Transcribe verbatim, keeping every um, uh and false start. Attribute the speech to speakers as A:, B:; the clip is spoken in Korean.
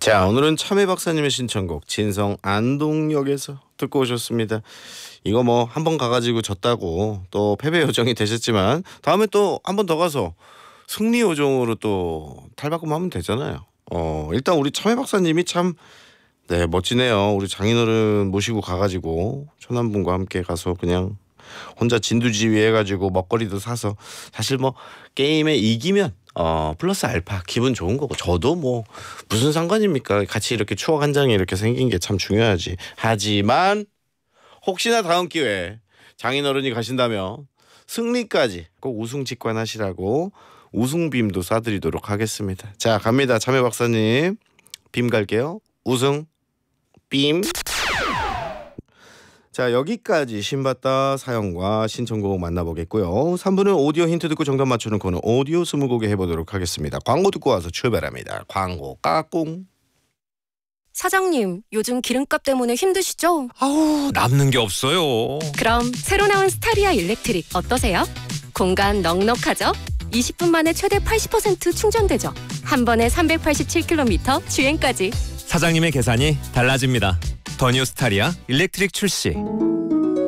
A: 자, 오늘은 참외 박사님의 신청곡 진성 안동역에서 듣고 오셨습니다. 이거 뭐 한 번 가가지고 졌다고 또 패배 요정이 되셨지만 다음에 또 한 번 더 가서 승리 요정으로 또 탈바꿈하면 되잖아요. 어 일단 우리 참외 박사님이 참 네 멋지네요. 우리 장인어른 모시고 가가지고 천안분과 함께 가서 그냥 혼자 진두지휘 해가지고 먹거리도 사서 사실 뭐 게임에 이기면 어 플러스 알파 기분 좋은 거고 저도 뭐 무슨 상관입니까? 같이 이렇게 추억 한 장이 이렇게 생긴 게 참 중요하지. 하지만 혹시나 다음 기회에 장인어른이 가신다면 승리까지 꼭 우승 직관하시라고 우승빔도 쏴드리도록 하겠습니다. 자, 갑니다. 참외 박사님 빔 갈게요. 우승 빔. 자, 여기까지 신받다 사연과 신청곡 만나보겠고요. 삼 부는 오디오 힌트 듣고 정답 맞추는 코너 오디오 스무고개 해보도록 하겠습니다. 광고 듣고 와서 출발합니다. 광고 까꿍.
B: 사장님, 요즘 기름값 때문에 힘드시죠?
C: 아우, 남는 게 없어요.
B: 그럼 새로 나온 스타리아 일렉트릭 어떠세요? 공간 넉넉하죠? 이십 분 만에 최대 팔십 퍼센트 충전되죠? 한 번에 삼백팔십칠 킬로미터 주행까지.
C: 사장님의 계산이 달라집니다. 더 뉴 스타리아 일렉트릭 출시.